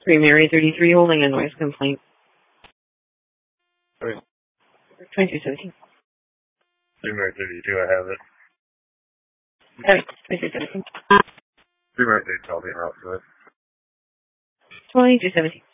3 Mary 33 holding a noise complaint. 2217. 3 Mary 32, I have it. 2217. 3 Mary 32, I'll be out for it. 2217.